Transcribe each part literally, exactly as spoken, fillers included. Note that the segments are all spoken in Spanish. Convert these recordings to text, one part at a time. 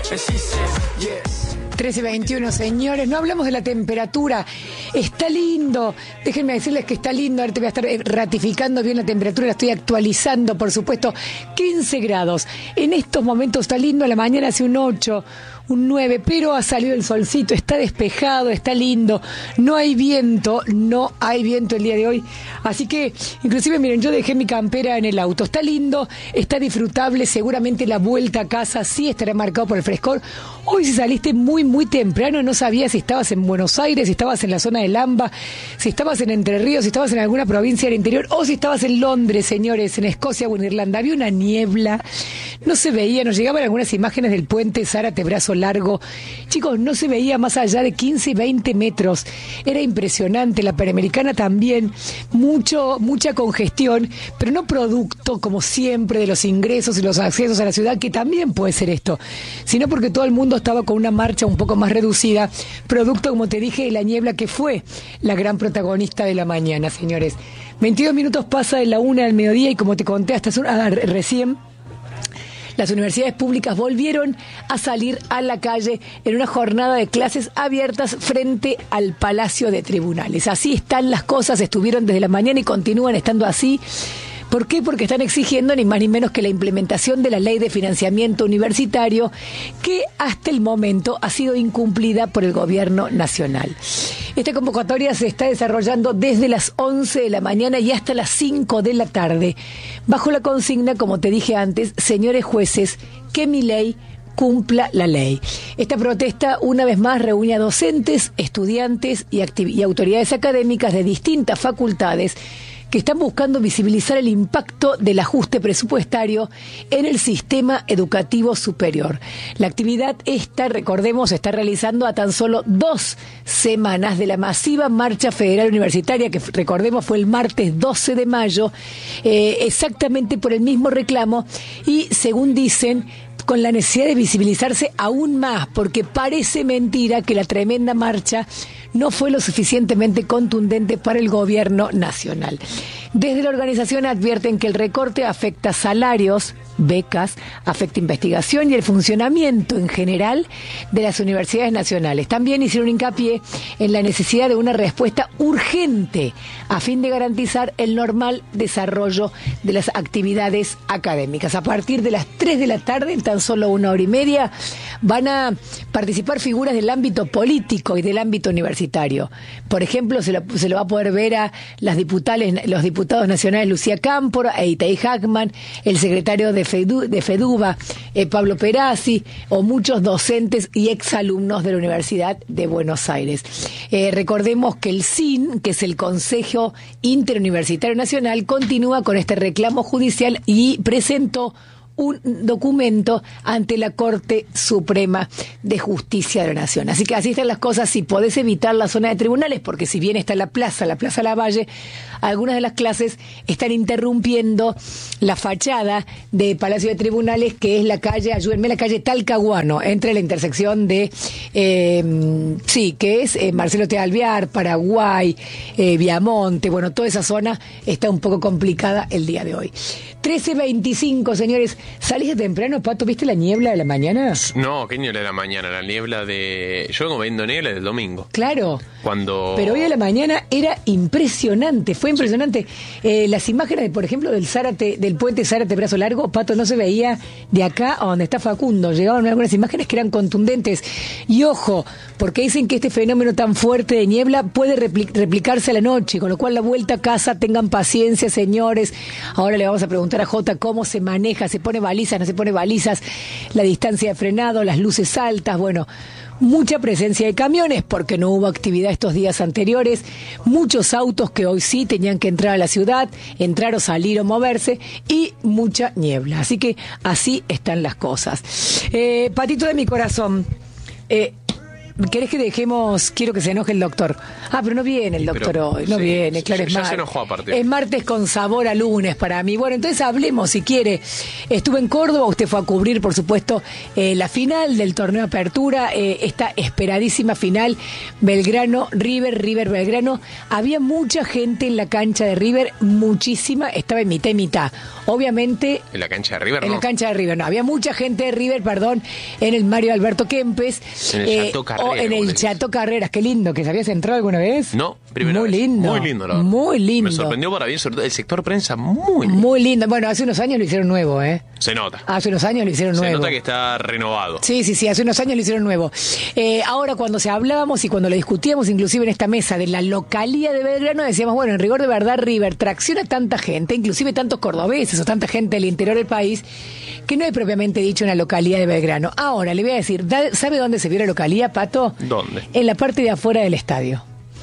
trece veintiuno, señores, no hablamos de la temperatura. Está lindo, déjenme decirles que está lindo. Ahora te voy a estar ratificando bien la temperatura, la estoy actualizando, por supuesto. quince grados, en estos momentos está lindo. A la mañana hace un ocho, un nueve, pero ha salido el solcito, está despejado, está lindo, no hay viento, no hay viento el día de hoy, así que, inclusive, miren, yo dejé mi campera en el auto, está lindo, está disfrutable, seguramente la vuelta a casa sí estará marcado por el frescor. Hoy si saliste muy, muy temprano, no sabías si estabas en Buenos Aires, si estabas en la zona de Lamba, si estabas en Entre Ríos, si estabas en alguna provincia del interior, o si estabas en Londres, señores, en Escocia o en Irlanda. Había una niebla, no se veía, nos llegaban algunas imágenes del puente Zárate Brazo Largo. Chicos, no se veía más allá de quince y veinte metros. Era impresionante. La Panamericana también, mucho, mucha congestión, pero no producto, como siempre, de los ingresos y los accesos a la ciudad, que también puede ser esto, sino porque todo el mundo estaba con una marcha un poco más reducida, producto, como te dije, de la niebla, que fue la gran protagonista de la mañana, señores. veintidós minutos pasa de la una del mediodía y, como te conté hasta hace una, recién, las universidades públicas volvieron a salir a la calle en una jornada de clases abiertas frente al Palacio de Tribunales. Así están las cosas, estuvieron desde la mañana y continúan estando así. ¿Por qué? Porque están exigiendo ni más ni menos que la implementación de la Ley de Financiamiento Universitario, que hasta el momento ha sido incumplida por el Gobierno Nacional. Esta convocatoria se está desarrollando desde las once de la mañana y hasta las cinco de la tarde, bajo la consigna, como te dije antes, señores jueces, que mi ley cumpla la ley. Esta protesta, una vez más, reúne a docentes, estudiantes y, activ- y autoridades académicas de distintas facultades que están buscando visibilizar el impacto del ajuste presupuestario en el sistema educativo superior. La actividad esta, recordemos, se está realizando a tan solo dos semanas de la masiva marcha federal universitaria, que recordemos fue el martes doce de mayo, eh, exactamente por el mismo reclamo, y según dicen, con la necesidad de visibilizarse aún más, porque parece mentira que la tremenda marcha no fue lo suficientemente contundente para el gobierno nacional. Desde la organización advierten que el recorte afecta salarios, becas, afecta investigación y el funcionamiento en general de las universidades nacionales. También hicieron hincapié en la necesidad de una respuesta urgente a fin de garantizar el normal desarrollo de las actividades académicas. A partir de las tres de la tarde, en tan solo una hora y media, van a participar figuras del ámbito político y del ámbito universitario. Por ejemplo, se lo, se lo va a poder ver a las diputadas, los diputados nacionales Lucía Cámpora e Itaí Hackman, el secretario de Fedu, de FEDUBA, eh, Pablo Perazzi, o muchos docentes y exalumnos de la Universidad de Buenos Aires. Eh, recordemos que el C I N, que es el Consejo Interuniversitario Nacional, continúa con este reclamo judicial y presentó un documento ante la Corte Suprema de Justicia de la Nación. Así que así están las cosas. Si podés evitar la zona de tribunales, porque si bien está la plaza, la Plaza Lavalle, algunas de las clases están interrumpiendo la fachada de Palacio de Tribunales, que es la calle, ayúdenme, la calle Talcahuano, entre la intersección de, eh, sí, que es eh, Marcelo T. Alvear, Paraguay, eh, Viamonte, bueno, toda esa zona está un poco complicada el día de hoy. trece veinticinco, señores. ¿Salís de temprano, Pato? ¿Viste la niebla de la mañana? No, ¿qué niebla de la mañana? La niebla de... Yo vengo viendo niebla del domingo. Claro. Cuando... Pero hoy a la mañana era impresionante, fue impresionante. Eh, las imágenes, de, por ejemplo, del Zárate, del puente Zárate Brazo Largo, Pato, no se veía de acá a donde está Facundo. Llegaban algunas imágenes que eran contundentes. Y ojo, porque dicen que este fenómeno tan fuerte de niebla puede repli- replicarse a la noche, con lo cual la vuelta a casa, tengan paciencia, señores. Ahora le vamos a preguntar a Jota cómo se maneja, se pone balizas, no se pone balizas, la distancia de frenado, las luces altas, bueno, mucha presencia de camiones porque no hubo actividad estos días anteriores, muchos autos que hoy sí tenían que entrar a la ciudad, entrar o salir o moverse, y mucha niebla. Así que así están las cosas. Eh, Patito de mi corazón, eh, ¿querés que dejemos? Quiero que se enoje el doctor. Ah, pero no viene el Sí, doctor pero- hoy, no sí, viene, sí, claro, ya- es ya martes. se enojó aparte. Es martes con sabor a lunes para mí. Bueno, entonces hablemos si quiere. Estuve en Córdoba, usted fue a cubrir, por supuesto, eh, la final del torneo Apertura, eh, esta esperadísima final, Belgrano, River, River, Belgrano. Había mucha gente en la cancha de River, muchísima, estaba en mitad y mitad. Obviamente... En la cancha de River, En ¿no? la cancha de River, no. Había mucha gente de River, perdón, en el Mario Alberto Kempes. En el Chateau Carreras, o en como el le dicen. Chateau Carreras, qué lindo, que se habías entrado alguna vez. No, primera Muy vez. lindo. Muy lindo, la verdad. Muy lindo. Me sorprendió para bien, sobre todo el sector prensa, muy lindo. Muy lindo. Bueno, hace unos años lo hicieron nuevo, ¿eh? Se nota. Hace unos años lo hicieron Se nuevo. nota que está renovado. Sí, sí, sí, hace unos años lo hicieron nuevo. Eh, ahora, cuando se hablábamos y cuando lo discutíamos, inclusive en esta mesa de la localía de Belgrano, decíamos, bueno, en rigor de verdad, River tracciona tanta gente, inclusive tantos cordobeses o tanta gente del interior del país, que no hay propiamente dicho una localía de Belgrano. Ahora, le voy a decir, da- ¿sabe dónde se vio la localía, Pato? ¿Dónde? En la parte de afuera del estadio.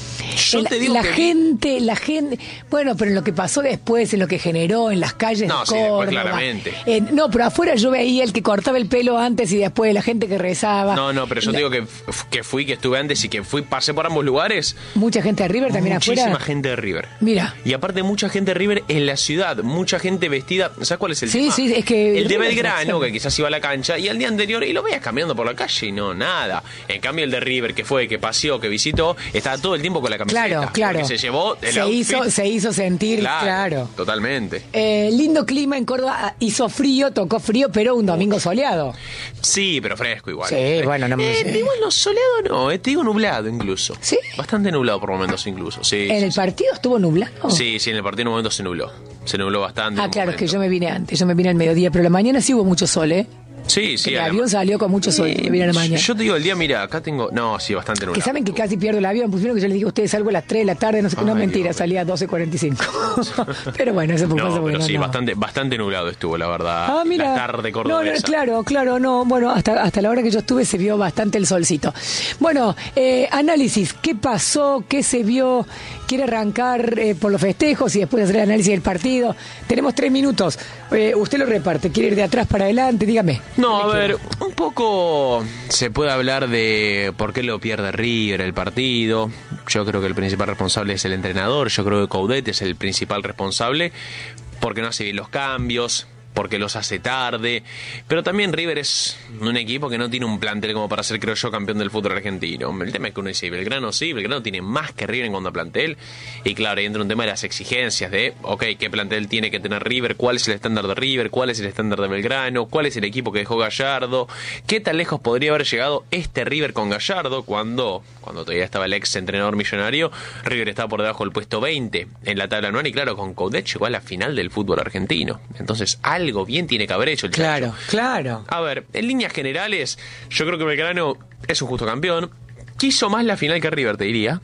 Yo la te digo la que vi- gente, la gente, bueno, pero en lo que pasó después, en lo que generó en las calles No, de sí, después Córdoba. claramente. Eh, no, pero afuera yo veía el que cortaba el pelo antes y después, la gente que rezaba. No, no, pero yo te digo que, f- que fui, que estuve antes y que fui, pasé por ambos lugares. Mucha gente de River también Muchísima afuera. gente de River. Mira. Y aparte mucha gente de River en la ciudad, mucha gente vestida. ¿Sabes cuál es el Sí, tema? sí, es que el de River Belgrano, tracciona. que quizás iba a la cancha, y al día anterior, y lo veías caminando por la calle y no, nada. En cambio el de River, que fue, que paseó, que visitó, estaba todo el tiempo con la camiseta. Claro, claro. Porque se llevó el se outfit. hizo, se hizo sentir, claro. Totalmente. Eh, lindo clima en Córdoba, hizo frío, tocó frío, pero un domingo soleado. Sí, pero fresco igual. Sí, bueno, no me eh, sé. Igual no, soleado no, eh, te digo nublado incluso. ¿Sí? Bastante nublado por momentos incluso, sí. ¿En sí, el sí. partido estuvo nublado? Sí, sí, en el partido en un momento se nubló. Se nubló bastante. Ah, en un claro, es que momento. yo me vine antes, yo me vine al mediodía, pero la mañana sí hubo mucho sol, ¿eh? Sí, sí. el además- avión salió con mucho sol, me vine a la mañana. Yo te digo, el día, mira, acá tengo... No, sí, bastante nublado. Que saben que casi pierdo el avión, pusieron que yo les digo a ustedes salgo a las tres de la tarde, no sé qué, no Ay, mentira, Dios. salía a doce cuarenta y cinco. Pero bueno, eso fue No, cosa porque pero no, sí, no. bastante, bastante nublado estuvo, la verdad. Ah, mira. La tarde no, no, cordobesa. claro, claro, no. Bueno, hasta, hasta la hora que yo estuve se vio bastante el solcito. Bueno, eh, análisis. ¿Qué pasó? ¿Qué se vio? ¿Quiere arrancar eh, por los festejos y después hacer el análisis del partido? Tenemos tres minutos. Eh, usted lo reparte. ¿Quiere ir de atrás para adelante? Dígame. No, a ¿Qué ver, quiere? un poco se puede hablar de por qué lo pierde River el partido. Yo creo que el principal responsable es el entrenador. Yo creo que Coudet es el principal responsable porque no hace bien los cambios, porque los hace tarde. Pero también River es un equipo que no tiene un plantel como para ser, creo yo, campeón del fútbol argentino. El tema es que uno dice, Belgrano sí, Belgrano tiene más que River en cuanto a plantel. Y claro, ahí entra un tema de las exigencias de, ok, ¿qué plantel tiene que tener River? ¿Cuál es el estándar de River? ¿Cuál es el estándar de Belgrano? ¿Cuál es el equipo que dejó Gallardo? ¿Qué tan lejos podría haber llegado este River con Gallardo cuando, cuando todavía estaba el ex entrenador millonario? River estaba por debajo del puesto veinte en la tabla anual y claro, con Coudet llegó a la final del fútbol argentino. Entonces, algo bien tiene que haber hecho el Claro, chacho. claro. A ver, en líneas generales, yo creo que Belgrano es un justo campeón. Quiso más la final que River, te diría.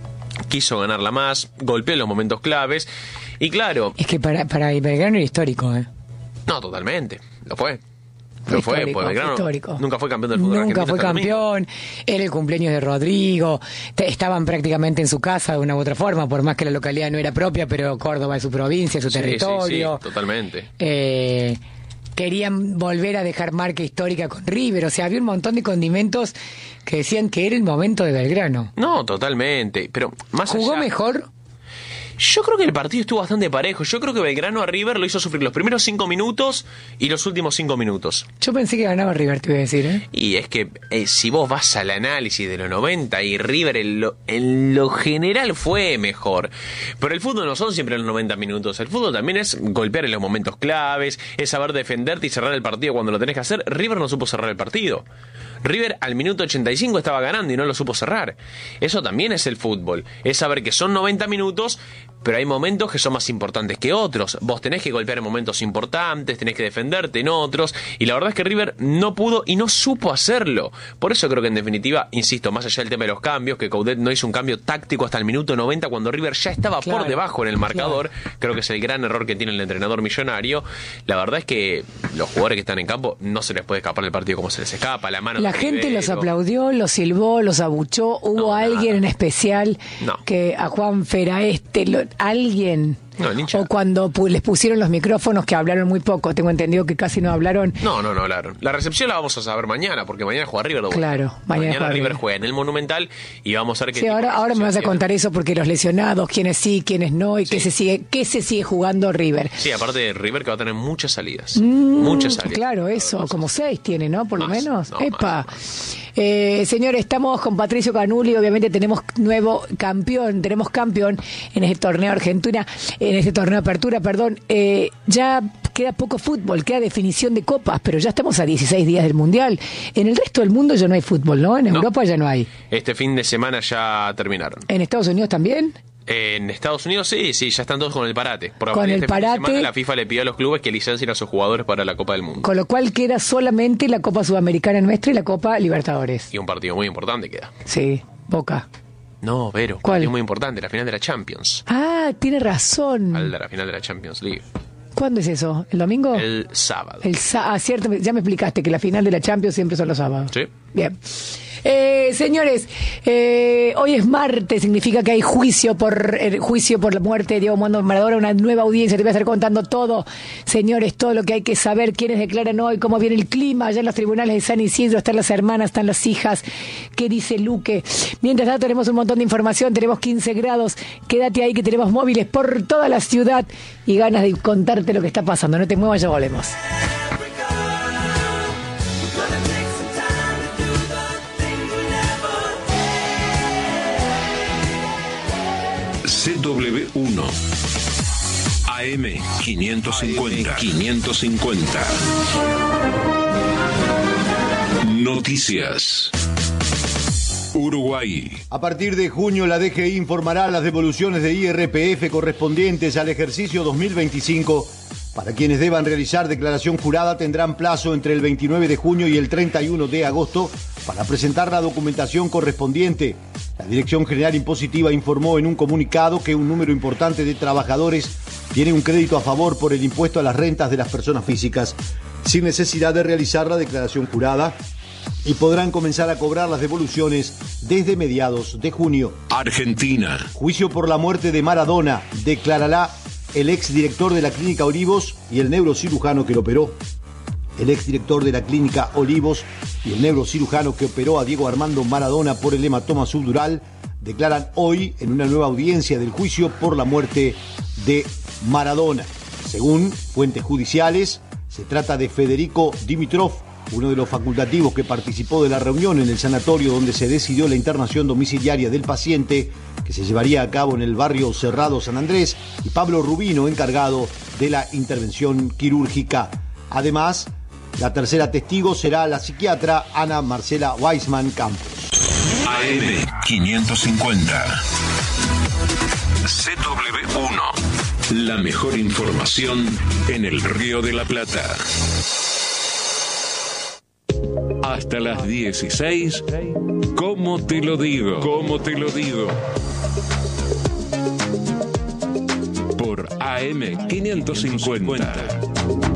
Quiso ganarla más, golpeó en los momentos claves. Y claro, Es que para, para Belgrano era histórico, ¿eh? no, totalmente, lo fue. Lo fue, Histórico, pues Belgrano histórico. nunca fue campeón del fútbol Nunca argentino fue hasta el domingo. campeón, era el cumpleaños de Rodrigo, te- estaban prácticamente en su casa de una u otra forma, por más que la localidad no era propia, pero Córdoba es su provincia, su Sí, sí, territorio. sí, totalmente. Eh, querían volver a dejar marca histórica con River, o sea, había un montón de condimentos que decían que era el momento de Belgrano. No, totalmente. Pero más ¿Jugó allá, mejor? yo creo que el partido estuvo bastante parejo. Yo creo que Belgrano a River lo hizo sufrir los primeros cinco minutos y los últimos cinco minutos. Yo pensé que ganaba River, te voy a decir, ¿eh? Y es que eh, si vos vas al análisis de los noventa y River en lo, en lo general fue mejor. Pero el fútbol no son siempre los noventa minutos. El fútbol también es golpear en los momentos claves, es saber defenderte y cerrar el partido cuando lo tenés que hacer. River no supo cerrar el partido. River al minuto ochenta y cinco estaba ganando y no lo supo cerrar. Eso también es el fútbol. Es saber que son noventa minutos, pero hay momentos que son más importantes que otros. Vos tenés que golpear en momentos importantes, tenés que defenderte en otros. Y la verdad es que River no pudo y no supo hacerlo. Por eso creo que en definitiva, insisto, más allá del tema de los cambios, que Coudet no hizo un cambio táctico hasta el minuto noventa cuando River ya estaba Claro, por debajo en el marcador. Creo que es el gran error que tiene el entrenador millonario. La verdad es que los jugadores que están en campo no se les puede escapar el partido como se les escapa. La mano La de gente los Rivero. aplaudió, los silbó, los abuchó. Hubo No, alguien nada. en especial No. que a Juan Feraeste, lo- alguien. No, el hincha. O cuando pu- les pusieron los micrófonos que hablaron muy poco. Tengo entendido que casi no hablaron. No, no, no hablaron. La recepción la vamos a saber mañana, porque mañana juega River de vuelta. Claro, mañana juega River River. juega en el Monumental y vamos a ver qué Sí, tipo ahora, de ahora me vas a recepción contar eso porque los lesionados, quiénes sí, quiénes no, y Sí. qué se sigue, qué se sigue jugando River. tiene. Sí, aparte de River que va a tener muchas salidas. Mm, muchas salidas. Claro, eso, como seis tiene, ¿no? Por lo Más, menos. no, Epa. más, Eh, señor, estamos con Patricio Canuli, obviamente tenemos nuevo campeón, tenemos campeón en este torneo Argentina, en este torneo de apertura, perdón. Eh, ya queda poco fútbol, queda definición de copas, pero ya estamos a dieciséis días del Mundial. En el resto del mundo ya no hay fútbol, ¿no? En No. Europa ya no hay. Este fin de semana ya terminaron. ¿En Estados Unidos también? En Estados Unidos sí, sí, ya están todos con el parate. Porque Con este el fin de parate. semana la FIFA le pidió a los clubes que licencien a sus jugadores para la Copa del Mundo. Con lo cual queda solamente la Copa Sudamericana nuestra y la Copa Libertadores. Y un partido muy importante queda. Sí, Boca. No, Vero, ¿Cuál? partido muy importante, la final de la Champions. Ah, tiene razón. Al de la final de la Champions League. ¿Cuándo es eso? ¿El domingo? El sábado. El sa- ah, cierto, ya me explicaste que la final de la Champions siempre son los sábados. Sí. Bien. Eh, señores, eh, hoy es martes, significa que hay juicio por el juicio por la muerte de Diego Armando Maradona, una nueva audiencia, te voy a estar contando todo, señores, todo lo que hay que saber, quiénes declaran hoy, cómo viene el clima, allá en los tribunales de San Isidro, están las hermanas, están las hijas, qué dice Luque. Mientras tanto tenemos un montón de información, tenemos quince grados, quédate ahí que tenemos móviles por toda la ciudad y ganas de contarte lo que está pasando, no te muevas, ya volvemos. C W uno A M quinientos cincuenta quinientos cincuenta Noticias. Uruguay. A partir de junio, la D G I informará las devoluciones de I R P F correspondientes al ejercicio dos mil veinticinco. Para quienes deban realizar declaración jurada, tendrán plazo entre el veintinueve de junio y el treinta y uno de agosto para presentar la documentación correspondiente. La Dirección General Impositiva informó en un comunicado que un número importante de trabajadores tiene un crédito a favor por el impuesto a las rentas de las personas físicas, sin necesidad de realizar la declaración jurada, y podrán comenzar a cobrar las devoluciones desde mediados de junio. Argentina. Juicio por la muerte de Maradona, declarará el exdirector de la Clínica Olivos y el neurocirujano que lo operó. El exdirector de la Clínica Olivos y el neurocirujano que operó a Diego Armando Maradona por el hematoma subdural declaran hoy en una nueva audiencia del juicio por la muerte de Maradona. Según fuentes judiciales, se trata de Federico Dimitrov, uno de los facultativos que participó de la reunión en el sanatorio donde se decidió la internación domiciliaria del paciente, que se llevaría a cabo en el barrio Cerrado San Andrés, y Pablo Rubino, encargado de la intervención quirúrgica. Además, la tercera testigo será la psiquiatra Ana Marcela Weisman Campos. A M quinientos cincuenta C W uno. La mejor información en el Río de la Plata. Hasta las dieciséis, ¿cómo te lo digo? ¿Cómo te lo digo? Por A M quinientos cincuenta.